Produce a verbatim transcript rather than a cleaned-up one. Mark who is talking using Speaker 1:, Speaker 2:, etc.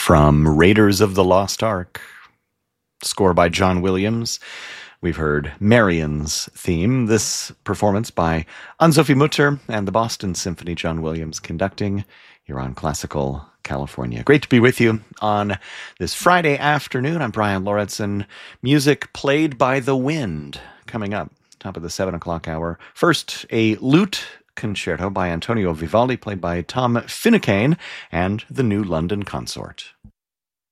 Speaker 1: from Raiders of the Lost Ark, score by John Williams. We've heard Marion's theme, this performance by Anne-Sophie Mutter and the Boston Symphony, John Williams conducting here on Classical California. Great to be with you on this Friday afternoon. I'm Brian Lauritsen. Music played by the wind coming up, top of the seven o'clock hour. First, a lute concerto by Antonio Vivaldi, played by Tom Finucane and the New London Consort.